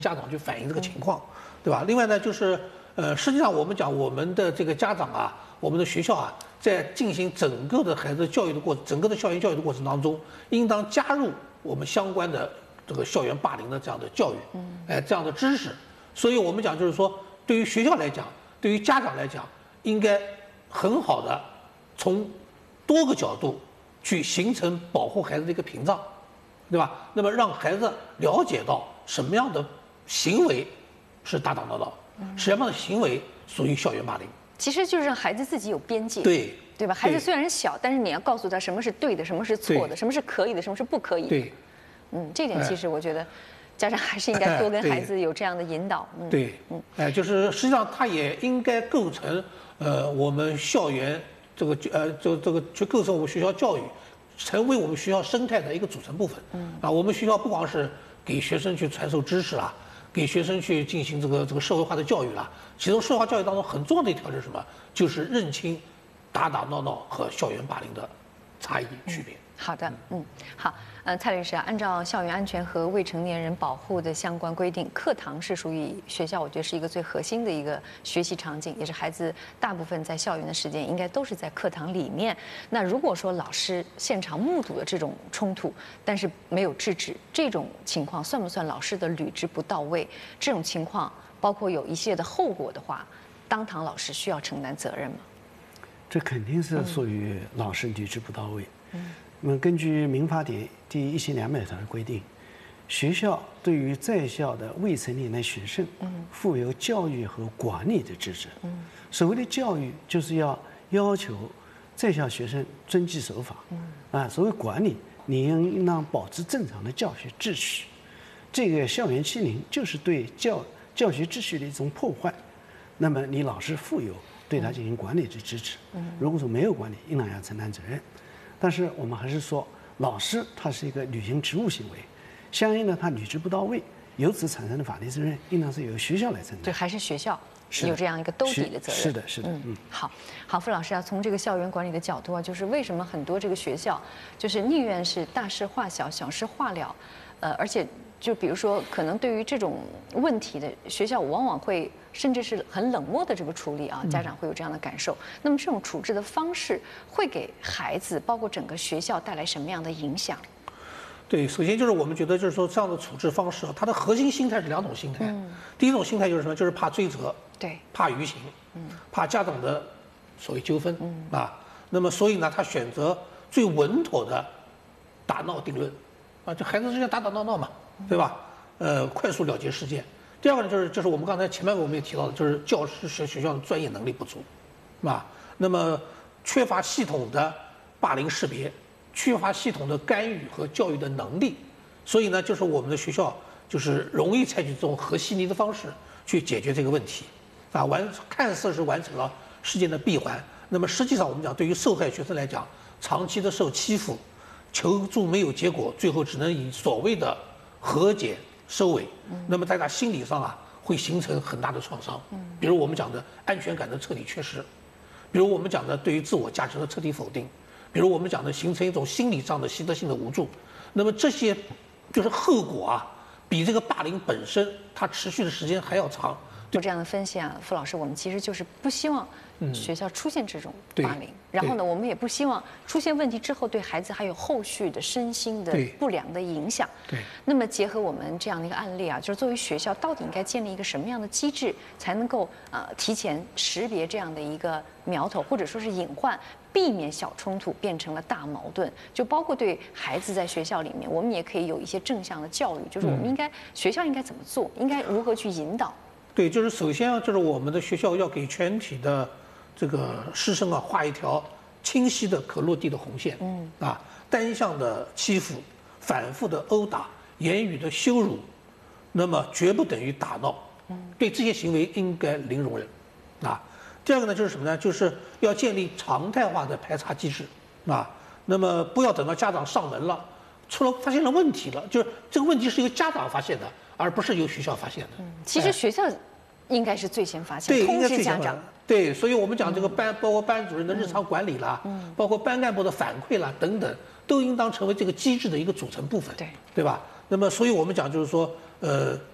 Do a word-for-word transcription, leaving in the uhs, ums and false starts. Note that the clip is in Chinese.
家长去反映这个情况，对吧？另外呢，就是呃，实际上我们讲我们的这个家长啊，我们的学校啊，在进行整个的孩子教育的过程，整个的校园教育的过程当中，应当加入我们相关的这个校园霸凌的这样的教育，哎，这样的知识。所以我们讲就是说，对于学校来讲，对于家长来讲，应该很好的从多个角度去形成保护孩子的一个屏障，对吧？那么让孩子了解到什么样的行为是打打闹闹，什么样的行为属于校园霸凌。 其实就是让孩子自己有边界， 对对吧？孩子虽然小，但是你要告诉他什么是对的，什么是错的，什么是可以的，什么是不可以的。 对， 嗯，这点其实我觉得家长还是应该多跟孩子有这样的引导。 嗯、对，嗯，哎，就是实际上它也应该构成呃我们校园这个呃这这个去构成我们学校教育，成为我们学校生态的一个组成部分。嗯，啊，我们学校不光是给学生去传授知识啦，给学生去进行这个这个社会化的教育啦。其中社会化教育当中很重要的一条是什么？就是认清打打闹闹和校园霸凌的差异区别。 嗯、好的，嗯，好，呃，蔡律师啊，按照校园安全和未成年人保护的相关规定，课堂是属于学校，我觉得是一个最核心的一个学习场景，也是孩子大部分在校园的时间应该都是在课堂里面。那如果说老师现场目睹了这种冲突，但是没有制止，这种情况算不算老师的履职不到位？这种情况包括有一系列的后果的话，当堂老师需要承担责任吗？ 这肯定是属于老师履职不到位。嗯，那么根据民法典第一千两百条的规定，学校对于在校的未成年的学生，嗯，负有教育和管理的职责。嗯，所谓的教育，就是要要求在校学生遵纪守法。嗯，啊，所谓管理，你应应当保持正常的教学秩序。这个校园欺凌就是对教教学秩序的一种破坏，那么你老师负有对他进行管理的支持。如果说没有管理，应当要承担责任。但是我们还是说，老师他是一个履行职务行为，相应的他履职不到位，由此产生的法律责任，应当是由学校来承担。 对，还是学校有这样一个兜底的责任。 是的，是的。嗯， 嗯好，好，傅老师啊，从这个校园管理的角度啊，就是为什么很多这个学校，就是宁愿是大事化小，小事化了，呃，而且。就比如说，可能对于这种问题的学校，往往会甚至是很冷漠的这个处理啊，家长会有这样的感受。那么这种处置的方式会给孩子，包括整个学校带来什么样的影响？ 对，首先就是我们觉得就是说这样的处置方式啊，它的核心心态是两种心态。嗯、第一种心态就是什么？就是怕追责， 对， 怕舆情，嗯，怕家长的所谓纠纷，嗯啊。那么所以呢，他选择最稳妥的打闹定论，啊，就孩子之间打打闹闹嘛。对吧？呃，快速了结事件。第二个呢，就是就是我们刚才前面我们也提到的，就是教师学学校的专业能力不足，是吧？那么缺乏系统的霸凌识别，缺乏系统的干预和教育的能力，所以呢，就是我们的学校就是容易采取这种和稀泥的方式去解决这个问题，啊，完看似是完成了事件的闭环，那么实际上我们讲，对于受害学生来讲，长期的受欺负，求助没有结果，最后只能以所谓的和解收尾，那么在他心理上啊会形成很大的创伤，比如我们讲的安全感的彻底缺失，比如我们讲的对于自我价值的彻底否定，比如我们讲的形成一种心理上的习得性的无助，那么这些就是后果啊，比这个霸凌本身它持续的时间还要长。 就这样的分析啊，傅老师，我们其实就是不希望学校出现这种霸凌，然后呢，我们也不希望出现问题之后对孩子还有后续的身心的不良的影响。 对。 那么结合我们这样的一个案例啊，就是作为学校到底应该建立一个什么样的机制，才能够呃提前识别这样的一个苗头，或者说是隐患，避免小冲突变成了大矛盾。就包括对孩子在学校里面，我们也可以有一些正向的教育，就是我们应该、嗯、学校应该怎么做，应该如何去引导。 对，就是首先就是我们的学校要给全体的这个师生啊画一条清晰的可落地的红线。嗯啊，单向的欺负、反复的殴打、言语的羞辱，那么绝不等于打闹。嗯，对这些行为应该零容忍。啊，第二个呢就是什么呢？就是要建立常态化的排查机制。啊，那么不要等到家长上门了，出了发现了问题了，就是这个问题是由家长发现的，而不是由学校发现的。嗯， 其实学校应该是最先发现，通知家长。 对，所以我们讲这个班，包括班主任的日常管理啦，嗯，包括班干部的反馈啦等等，都应当成为这个机制的一个组成部分。 对， 对吧？那么，所以我们讲就是说，呃，